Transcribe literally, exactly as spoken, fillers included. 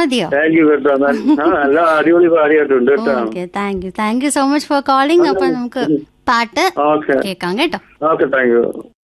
മതിയോ? Thank you കേട്ടോ. നല്ല അടിപൊളി പാടിയിട്ടുണ്ട് കേട്ടോ. Okay, thank you thank you so much for calling. അപ്പൊ നമുക്ക് പാട്ട് കേൾക്കാം കേട്ടോ. Okay, thank you.